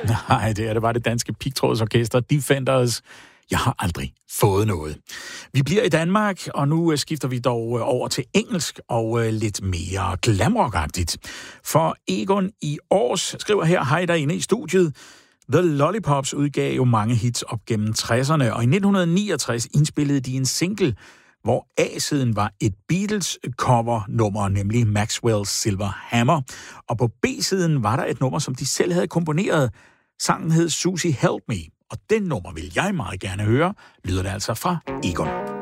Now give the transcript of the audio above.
Nej, det var det danske pigtrådsorkester Defenders. Jeg har aldrig fået noget. Vi bliver i Danmark, og nu skifter vi dog over til engelsk og lidt mere glamrockagtigt. For Egon i Aars skriver her, hej derinde i studiet. The Lollipops udgav jo mange hits op gennem 60'erne, og i 1969 indspillede de en single, hvor A-siden var et Beatles-cover-nummer, nemlig Maxwell's Silver Hammer, og på B-siden var der et nummer, som de selv havde komponeret. Sangen hed Susie Help Me, og den nummer vil jeg meget gerne høre, lyder det altså fra Egon.